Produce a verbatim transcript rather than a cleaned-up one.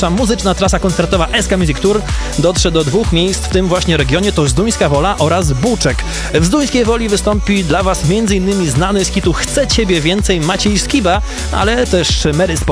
Nasza muzyczna trasa koncertowa S K Music Tour dotrze do dwóch miejsc w tym właśnie regionie, to Zduńska Wola oraz Buczek. W Zduńskiej Woli wystąpi dla Was m.in. znany z hitu Chcę Ciebie Więcej Maciej Skiba, ale też Mary Sport.